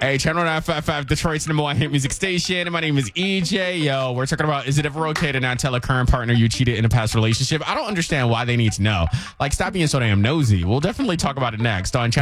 Hey, Channel 955, Detroit's number one hit music station. My name is EJ. Yo, we're talking about, is it ever okay to not tell a current partner you cheated in a past relationship? I don't understand why they need to know. Like, stop being so damn nosy. We'll definitely talk about it next on Channel